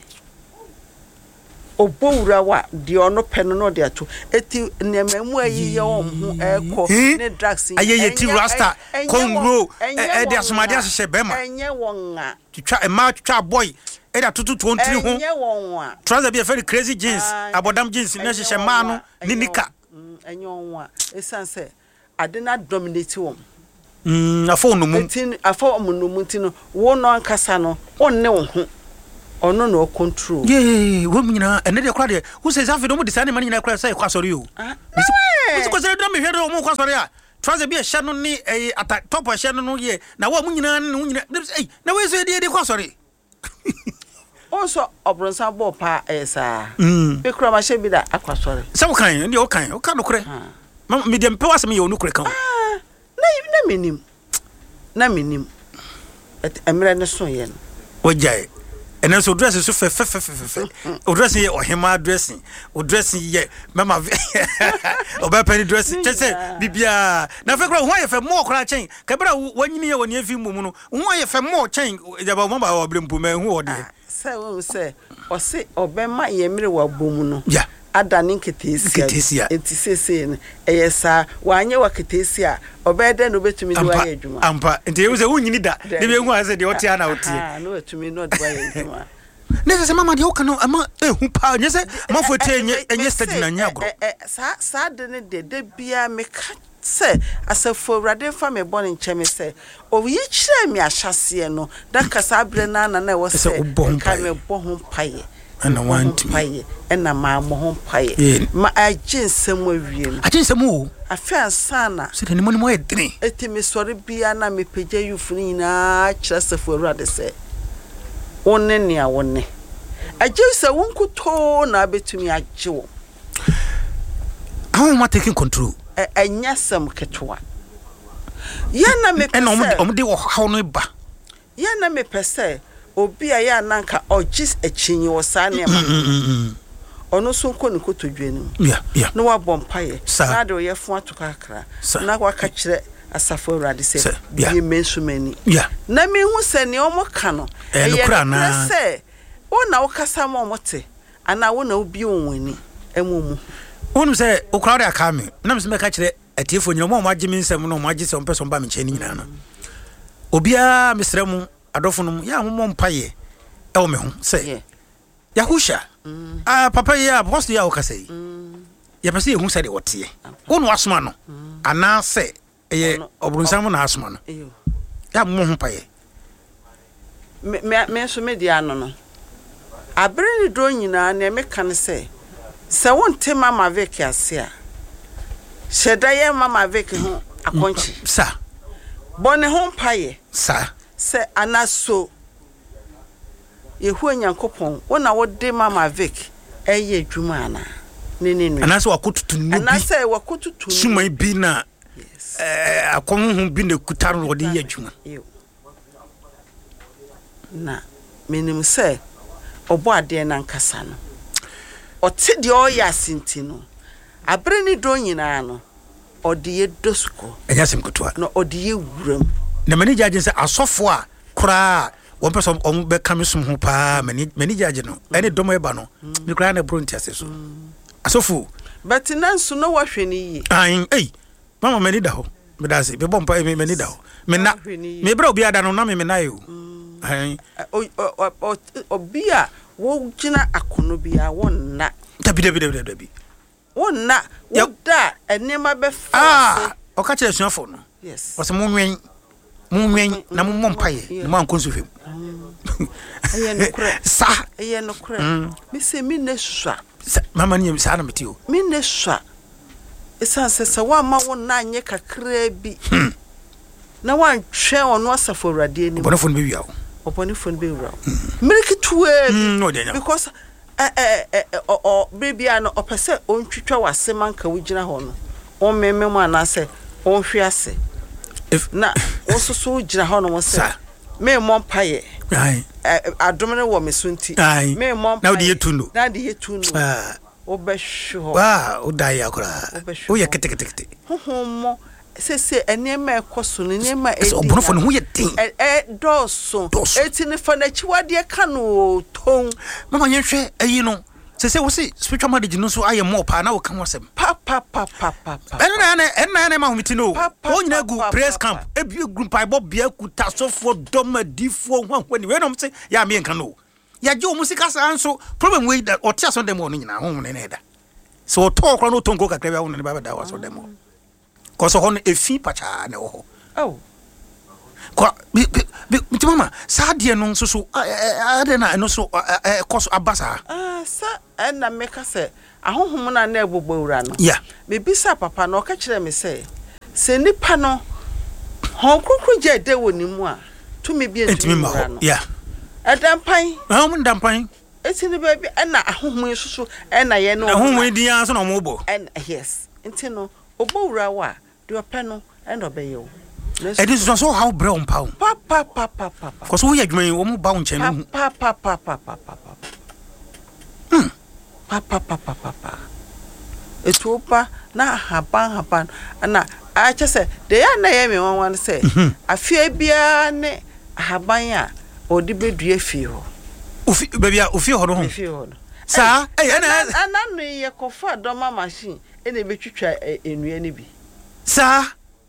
obowura wa de ono peno no de ato eti nemamu ayi ye omhu eko ne drugs aye ti rasta kongro e de asomade asehye bema enye wonga twitwa e ma twitwa boy e da tutu twenty ho enye wonwa trouser be very crazy jeans abodam jeans ne hyehyɛ ma no ni nika enye wonwa esanse adena dominate wom mm afo no mu tin afo no mu tin wo no ankasa no onne wo ho ono no control yeah wo nyina ene de kra de wo se safi do mo design man nyina kra sai kwa sori o bisi ko se do me hwe do mo kwa sori a trouser bi e hye no ni eh ata top hye no no ye na wo mo nyina no nyina eh na we so de de kwa sori also obronsa bo pa esa be kra ma hye bi da akwa sori se wo kan ndi wo kan wo kan no kre me dem pe wasem ye onu kre kan na na minim na minim et emre ne so ye no ojai ene so dress so fe fe fe fe o dress ye o hema dressing o dressing ye mama o ba penny dressing chese bibia na fe kra ho ye fe mo kra chen ka bra wanyini ye woni afi mu mu no ho ye fe mo chen jaba mama o brempu ma hu o de se wo se o se obema ye mire wa bomu no ya adani nketesia enti sese ne eyesa wanye wa ketesia obede no betumi di wa adwuma ampa enti ye se wunyini da de be hu ase de otia na otie ah no betumi no di wa adwuma ne se mama de o kanu ama ehu pa nye se mafo tie enye enye study na nya agro sa sa de ne de de bia me ka se asafo rade fa me bɔ ne nkyɛm se o yi kyerɛ me ahyase no da kasa abre na na na wo se ka me bɔ ho paye ana want paye ena ma mo ho paye ma agye nsɛm awie no agye nsɛm o afia sana se de ne mo ne mo edene etimi sɔre bia na me pagya yufu nyina kyerɛ asafo rade se wonne ne a wonne agye se wonkuto na betumi agye wo how am I taking control enya sam ketwa ya na me pese ena omde wo haw no ba ya na me pese obi a ya nanka ogis achinyi wo sa ne ma ono so nko ne kotodwenu ya ya no wa bompaye na de ye fu atokakra na wa ka kire asafo urade se bi mensumani ya na me hu se ne omo ka no e no na se wona wo kasa ma omote ana wona obi onwani emumu wonu se o crowd aka me na me se me ka kire atiefo nyina mo mo agye me nsem no mo agye se ompeso mba me nche ni nyina no obia mesrɛ mu adofo no ya mo mpaye e wo me ho se ya husha ah papa ya boss ya o kasai ya pese ye hu se de wote wonu asoma no ana se eye obrunsan na asoma no ya mo ho mpaye me me so me dia no no abre ni do nyina na me kan se se wonte mama vek ase a sheda ye mama vek ho akonchi sa bone ho mpaye sa se anaso yehu nyankopon wona wode mama vek eye adwuma ana ne ne no anaso wakotutu no bi anaso wakotutu sumai bi na eh akonhu bi na kutaro wode ye adwuma na menim se obo ade na nkasa no ote de oya sinti no abre ni do nyina no ode ye dosko enya sem kutoa no ode ye wuram na mani jaje se asofo a kura won person on be kamesum ho pa mani mani jaje no ene domo e ba no mi kura na bronti ase so asofo but nanso no wahwe ni yi ai ei mama mani da ho me da se be bompa me mani da ho me na me bra obi ada no na me me na yo ai obi a wo gina akono bia wonna dabi dabi dabi dabi wonna woda enema be fa ah o ka kire suafo no yes wose mo nwen mo nwen na mo mompaye mo ankonso fem aye no kure sa aye no kure me se mi ne sua mama ni sa na metio mi ne sua esan se se wa ma wonna anye kakra bi na wan hwe ono asafo urade ni bonofo no be wiawo oponi phone be wura miriki tuwe because eh eh eh o baby ano opese ontwitwa wasema nka wugina ho no o meme mu anase o hwe ase na wo soso wugina ho no mo se me mo mpaye ai adom ne wo mesunti me mo na odi yetuno na odi yetuno ah o be hwo wa o dai akora o ye ketekete hohomo sese enema ekoso ne nema edi so bonofo no ho ye tin eh doso eti ne fa na chiwade ka no ton mama yenhwe ayi no sese wo si spiritual marriage no so aye mo pa na wo kan wasem pa pa pa pa pa enna na enna na ma humiti no o nyina gu praise camp e bi group pai bob bia kuta sofo domadifo hwanhwa ni we no mse ya me nkan no ya je o musika san so problem we that o tia so dem o nyina ho ne ne da so to kro no tonko kakra bia wo ne ba da wa so dem Koso hon efi pacha ne ho. Oh. kwa bitu mama sa de no so so ade na no so koso abasa ah sa na meka se ahohom na na ebogbo wura no yeah me bisa papa no ka kire me se se nipa no hon krokro je de woni mu a to me bi entimi wura no yeah adampan ah mun dampan eti ni baby na ahohom so so na ye no ahohom di an so na mo bo and yes enti no obo wura wa de ope no and obeye o it is so how brown pound pa pa pa pa pa cause we adwuma wo mu ba wo nche no pa pa pa pa pa pa hmm pa pa pa pa pa pa etu pa na haban haban na a che se de ya na ye me wan wan se afia bia ne haban a odi bedua fie ho ofi bia ofi ho no fie ho no sa eh na ana no ye kofa do ma machine e na betwitwa enua ni bi sa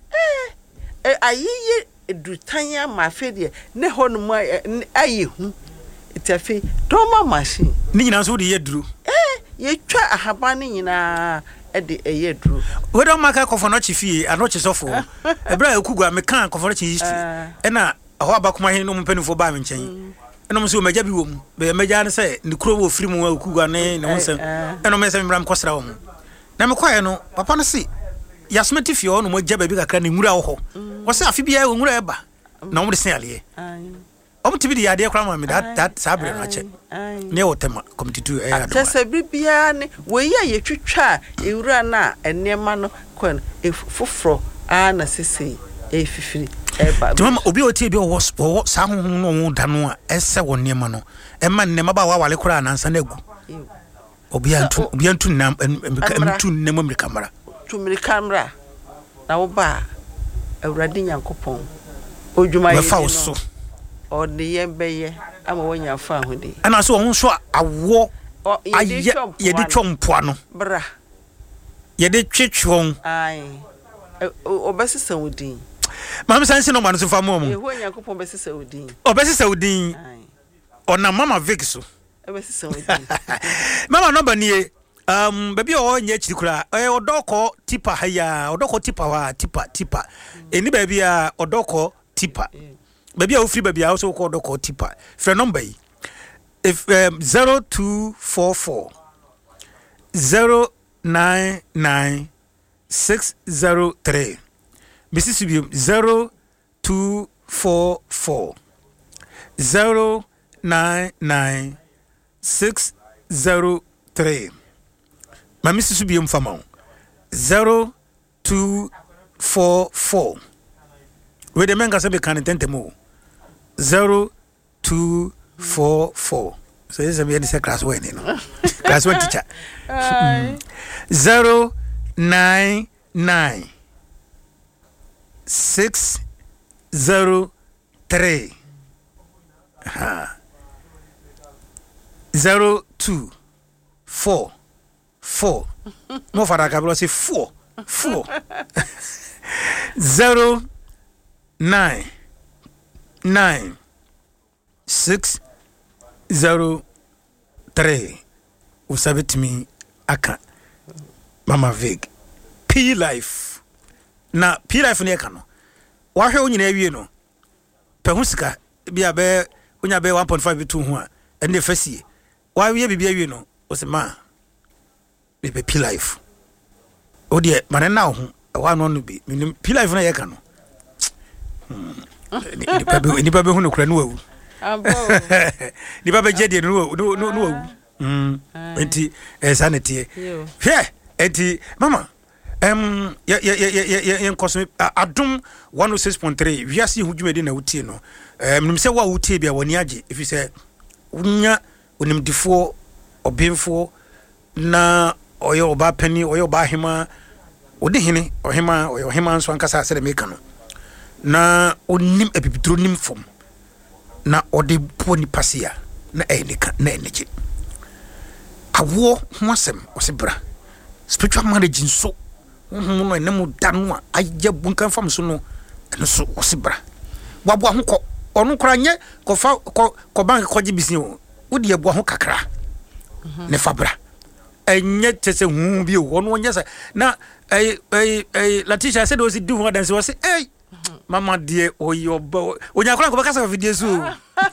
eh ayiye edutanya ma fede ne ho no ayehu itafi do ma machine ni nyina so de yeduru eh ye twa ahaban ni nyina e de yeduru we don maka kofo no chifie anoche sofo ebra ekugwa meka kofo no chi history e na ho abakoma hin no mpanifo ba me nchen eno mo so meja bi wo mu be meja ne se ni kuro wo firi mu ekugwa ne ne ho sem eno me se me bram kosra wo mu na me kwae no papa no si yasmeti fie no mo gya ba bi kakra ne nwura wo ho wo se afi bia wo nwura eba na wo de sen ale omo tibi de yade kra ma me that that sabre no ache ne wo tema committee two e ado tese bibia ne wo ye ye twitwa ewura na enema no kon foforo a na sese e fifiri e ba tuma obi o tie bi wo wo sa ho no wo da no a ese wo nema no e ma nema ba wa wale kra na ansa na gu obi antu obi antu nam antu nam mi kamera tu mi kamera na wo ba awurade nyankopon odwuma ye fa so o de ye beye ama wonya fa ho de ana so wo so awo aye ye de twompoa no bra ye de twetwon ai obesisa wudin mama sanse no manu so fa mo mo ye ho nyankopon besisa wudin obesisa wudin ai ona mama Vic so obesisa wudin mama no banie um baby o nya chiri kura eh odoko tipa haya odoko tipa wa tipa tipa eni baby a odoko tipa baby a ofri baby a so ko odoko tipa frɛ number yi if um, zero two four four zero nine nine six zero three Mississippi zero two four four zero nine nine six zero three my Mississippi mfama zero two four four we de menga sabe kan tentemo zero two four four so this is a class one no class one teacher zero nine nine six zero three ha zero two four four mo fara ka bro say four four zero nine nine six zero three usabit me aka mama Vic P life na P life ne ka no wa hwe onyina awie no pe ho sika bia be onya be one point five bi two ho a ene fasie wa wie bibia awie no o se ma be P life o de mane na ho wa no no bi P life na ye ka no ni pa be ni pa be hu no kura no wawu abo ni pa be jede no no no wawu mm enti eh sanity hwe enti mama em ya ya ya ya ya nkoso adum one oh six point three wiase hudwumedi na wutie no em nim se wa wutie bia woni age ifi se unya onimdifo obemfo na oyo oba pani oyo oba hema odi hene ohema oyo hema nso ankasa se de meka no na onim epipitro nim fom na odi poni pasia na enika na enije awo ho asem osebra spiritual marriage nso no enemu danu aye bunkan fam so no eno so osebra wabo ho ko onu kora nye ko fa ko bank ko gibisi o wodi ebo ho kakra ne fabra enye tese hu bi o onu onye sa na eh eh eh Latisha said o si do ho dance o say eh mama dear or your boy when you're going to video zoo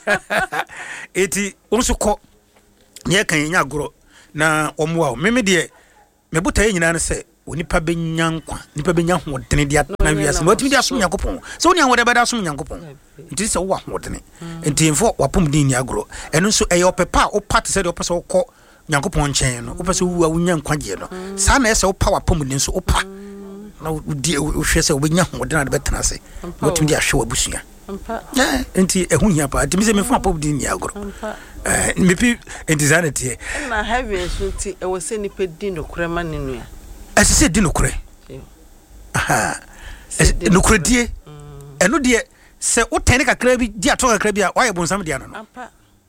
eti onso ko ye kan nya goro na omo me dear me buta nyina ne se onipa benya nkwa nipa benya hodene dia na wiase no timi dia som Nyankopon so oni anwode beda som Nyankopon nti se wo hodene nti mfo wapom din ni agoro eno nso eye opepa o part se de opese okọ Nyankopon nchen no opese wu awunya nkwaje no sa na ese opa wapom din so opa na udi ohwe se obenya hodene na betena se no timi dia hwe wabusua ampa eh nti ehu hia pa timi se mfo apom din ni agoro ampa eh mepi nti zanete na heavy so ti e wo se ni pedin do kurema ninu ya Ese se di nokure. Aha. Nokure die. Eno die se wo tene kakra bi di ato kakra bi a wa ye bonsam dia no no. Ampa.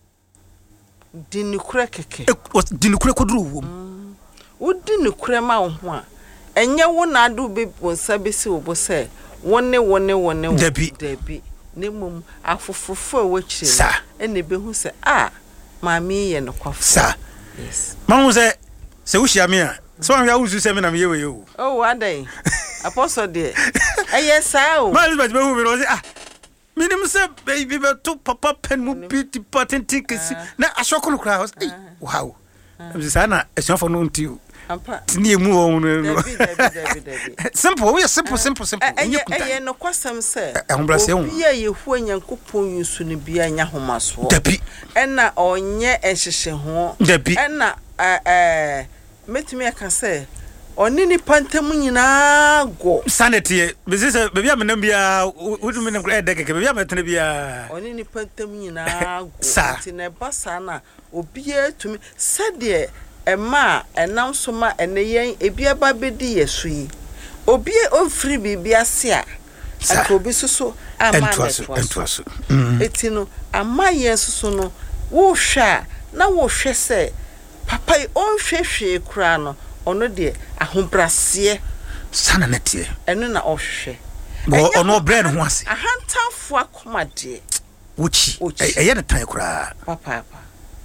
Di nokure keke. Di nokure koduru wom. Wo di nokure ma wo ho a. Enye wo na adu be bonsa be se wo bo se wone wone wone wo Dabi. Dabi. Ne mum afofofo a wo kire. Sa. Ene be hu se ah maami ye no kwafo. Sa. Yes. Mamu se se wo hia me a so am ya wusu se me na me ye we yo. Oh, one day. Apostle de. Eh yes sao. Ma Elizabeth be hu me no say ah. Minim se baby be to papa pen mu beauty patent tickets na asoko no kra. Wow. Em say na esuafo no nti. Ampa. Tini emu won no. Dabi dabi dabi. Simple, we simple simple simple. Eh eh no kwasam se. Ehombrase hu. Obi ye hu Nyankopon yusu ne bia nya homaso. Dabi. Ena onye ehhehye ho. Dabi. Ena eh eh metumi aka se oni ni pantam nyina go sanity me say baby am bia wudumi nem kra de keke baby am tene bia oni ni pantam nyina go ti ne basa na obi etumi sade ema enam so ma eneyen ebia ba bedi yesu yi obi ofri bibia se a akobi soso ama entwaso etino ama yesu no wo hwa na wo hwe se papa on hwehwe kura no ono de ahombrase sana netie eno na ohwe bo ono bread ho ase ahantafo akomade wuchi eye ne tan kura papa papa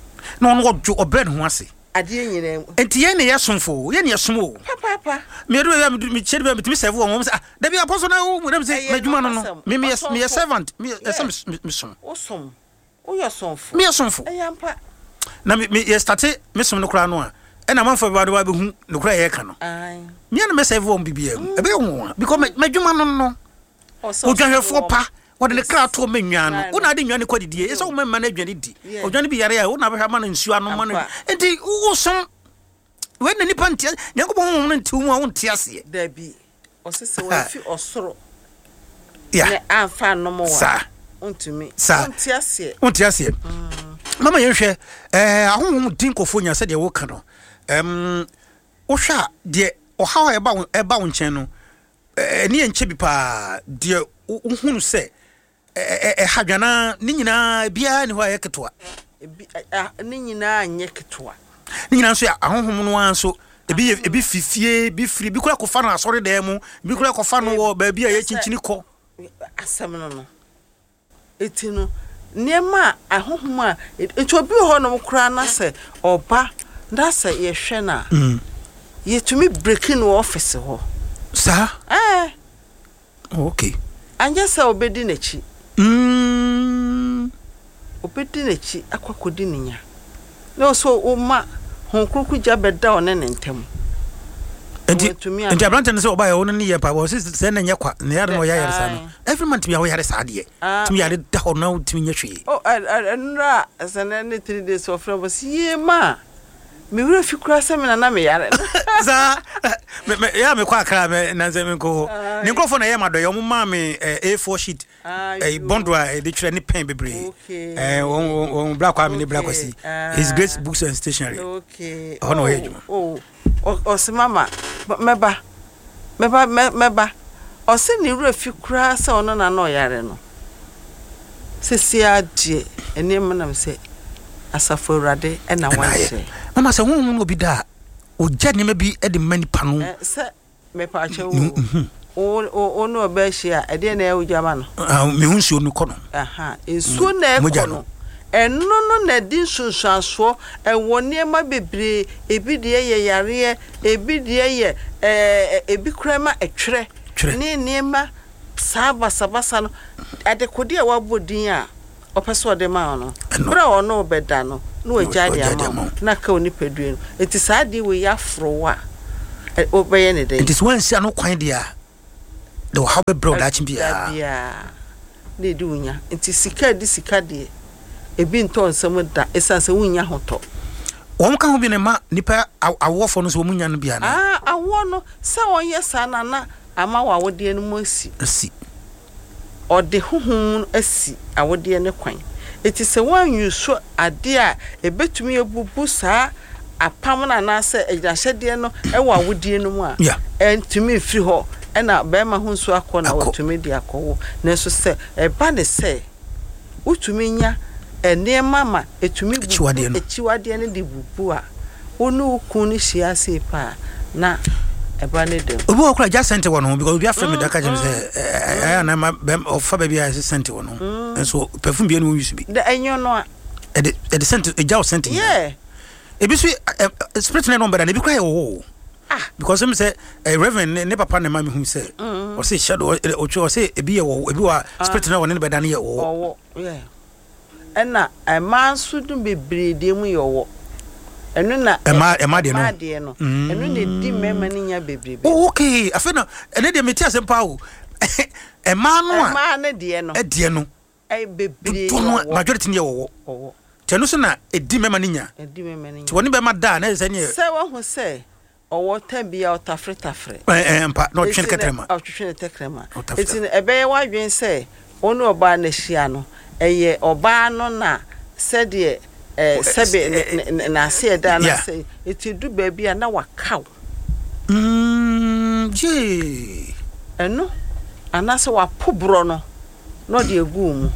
no ono go bread ho ase ade nyine enti ye ne yesomfo ye ne yesomo papa papa me do ya me chede be me serve wo mo say da bia apostle na wo dem say madjuma no no me me me servant me me som osom o yesomfo me yesomfo eyampa na me ye start me som no kura no a e na manfa ba do ba be hu no kura ye ka no ai me na me serve wo bibia e be hu because madjuma no no odwanhefo pa wode ne kra to menwa no wo na de nwa ne kwadidie e so wo memma na adwane di odwane bi yare a wo na be hwa ma na nsu ano ma no enti wo som we na nipa ntia Nyankopon ho no nti wo a wo ntia se da bi osese wo fi osoro ya ne afa no mo wa sa ontumi ntia se ntia se mama yenhwe eh ahonhom din kofo nya se de wo ka no em wo hwa de ohawa e ba e ba wo nchen no eh ni enche bi pa de uhunu se eh hadwana ni nyina bia ni ho ayeketoa ni nyina anyeketoa ni nyina so ahonhom no anso ebi ebi fifie bi firi bi kura kofa no asori da mu bi kura kofa no wo ba bia ye chinchini ko asem no no etino niema ahonhom a echobi ho no kura na se oba nda se ye hwe na ye tumi breaking office ho sa eh okay anja se obedi nachi mm obedi nachi akwakodi ninya no so uma honkuku jabeda one ne ntem enti enti abrante ne se oba ye won ne ye pa bo se se na nyekwa ne yare no ya yare sa no every month me ya yare sa de timi yare da ho na timi nya hwe oh nra se na ne three days of frabo ye ma me wura fikura se me na na me yare za me ya me kwa kra me na ze me ko ni nkrofo na ye ma do ye mo ma me A four sheet eh bondwa e de tire ni pen bebre eh on on black kwa me ni black kwasi his great books and stationery okay oh no ye juma oh o se mama meba meba meba o se ni wura fikura se ono na na yare no se sia die eni me na me se asafo urade e na wanse mama se hu no bi da o ja ne bi e de mani panu se me pa che wo o o no ba hia e de na e ujama no ah me hu nsuo no kono aha ensuo na e kono eno no na di sunsanso e woni ma bebre ebi de ye yare ebi de ye eh ebi krama etwere ne ne ma saba sabasa no adekodi a wabodin a opeso de ma no bra ono beda no no agade ama na ka oni pedue no enti saade we ya frowa obeye ne dey it is when say no kwan dia the how be bro that bia bia ne di unya enti sika di sika de ebi nto nsem da esanse unya hoto won ka ho bi ne ma nipa awofo no so munya no bia na ah awo no se won yesa na na ama wa wode no mo asi asi ode huhum asi awode ne kwan eti se wan yuso ade a ebetumi ebubu saa apam na na se egyahede no e wa awode no mu a entumi firi ho e na be ma ho nso akọ na watumi di akọ na so se e ba ne se utumi nya ene mama etumi bubu echiwade ne di bubu a onu kun ni hia se pa na eba ne dem obi okura just sent one because obi afre me da ka jem say eh na ma of fa baby I sent one and so perfume bi no use bi the enyo no a e de e de sent e jaw sent yeah e bi so spirit na number na bi kwa wo ah because him say reverend ne papa na ma me hu say o say shadow o cho say e bi ye wo e bi wa spirit na won ne be da ne ye wo yeah ena e man su dum bebre de mu ye wo enu na ema ema de no enu ne di mema ni nya bebrebe oh okay afa na ene de meti asem pa o ema no a ema ne de no e de no e bebre majority ne wo wo tenu so na e di mema ni nya e di mema ni nya ti woni be ma da na se ne se wo hu se owo tabia o tafre tafre eh eh mpa no twene ketrema o twene tekrema eti e be wa dwen se onu oba na hia no eye oba no na se de eh sebe na se da na se eti du ba bia na wakaw mm je eno anase wa pobro no no de egu mu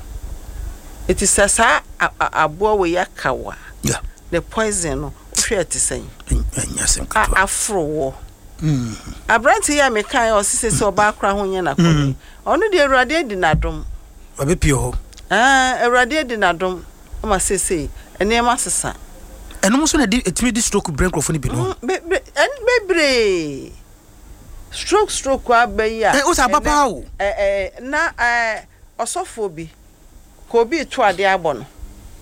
eti sasa abo we yakawa yeah the poison no hwe ti sen anyasem kato afro mm abranti ya me kan o sise se oba akra ho nya na komi onu de awurade di nadom obe pio ho ah awurade di nadom ama sese ene ma sesa eno so na di etimi di stroke brain crofoni bi no be en bebre stroke stroke abaya eh o sa papa o eh eh na eh osofo bi ko bi to ade abo no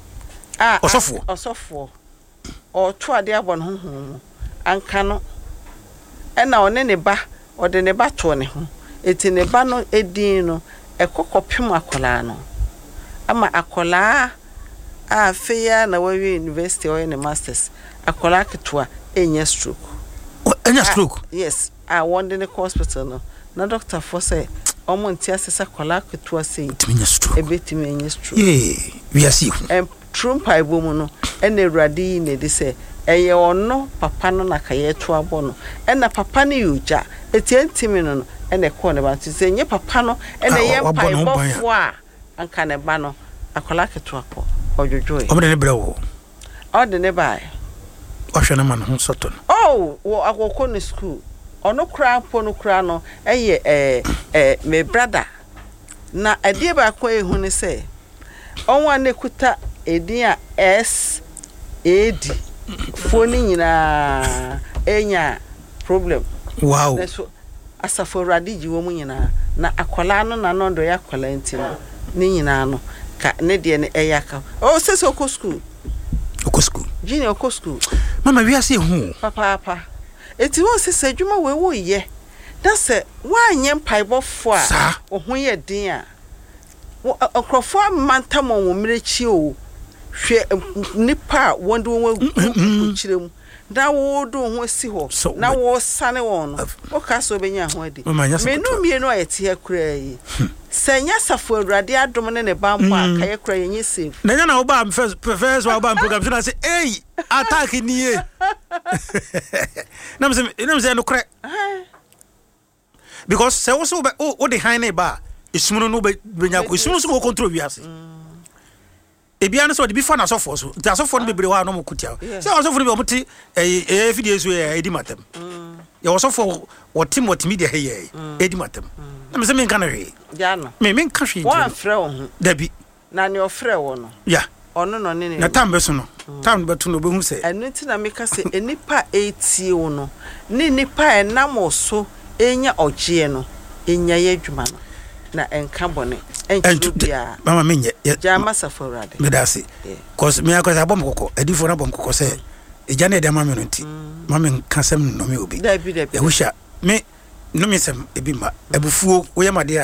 ah osofo osofo o to ade abo no honhom anka no ena one ne ba ode ne ba to ne ho eti ne ba no edin no ekokopem akola no ama akola a feya na wawe university or in masters akola ketwa enya stroke enya stroke yes I won in the hospital no na doctor for say omo ntia sesa akola ketwa say enya stroke e betimi enya stroke yeah we are see em trumpa ibomu no ena urade ne de say eye ono papa no na kaye to abo no ena papa ne yuja etientimi no ena e ko ne ba say nye papa no ena ye pa ibofo a anka ne ba no akola ketwa ko ojojoy o me ne brewo o de ne bai o hwe na man ho soto oh wo akoko ne school ono kra po no kra no eye eh eh me brother na adie ba ko ehu ne se onwa ne kuta edin a S A D foni nyina enya problem wow so asafo radiji wo mu nyina na akola no na no do ya akola ntino ni nyina no ka ne de ne eyaka o se so ko school oko school junior ko school mama wi ase hu papa papa eti wo se sadwuma we wo ye da se wa nye mpaibofo a ohun ye din a okrofo mantam wo mrechi o hwe nipa wonde wo kuchirem da wo do ho si ho na wo sane won no o ka so benya ho adi menu mie no ayeti akura yi senya safo awurade adom ne ne bampo aka ye kura yenye save na nya na wo ba first first wo ba program so na say eh attack ni e na me say na me say no kre because say wo so wo de han ne ba isumuno no be nya ko isumuno so go control wi ase ebia no so de bi fa na so for so ta so for no bebre wa no mo kutia say so for no be o mti eh eh fidie so eh edi matem ya so for what team what media hey edi matem na me say me kan hwe ya no me me kan hwe wa frɛ wo ho da bi na ne ofrɛ wo no ya ono no ne ne na tambe so no tambe to no be hu say enu ti na me ka say enipa etie wo no ne nipa enam so enya ogye no enya ye adwuma no na enka bone enchu bia mama menye jama saforade me da se cause me akosa bom kokko edifo na bom kokko se eja na de mama me nti mama kan sem no me obi da bi da bi e wo sha me no me sem ebi ma ebufuo wo yamade